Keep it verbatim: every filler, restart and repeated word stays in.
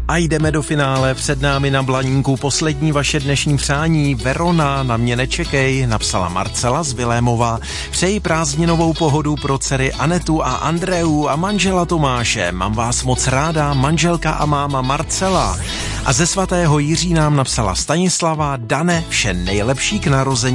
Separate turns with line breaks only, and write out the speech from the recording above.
A jdeme do finále, před námi na Blaníku poslední vaše dnešní přání. Verona, na mě nečekej, napsala Marcela z Vilémova. Přeji prázdninovou pohodu pro dcery Anetu a Andreu a manžela Tomáše. Mám vás moc ráda, manželka a máma Marcela. A ze svatého Jiří nám napsala Stanislava. Dane, vše nejlepší k narození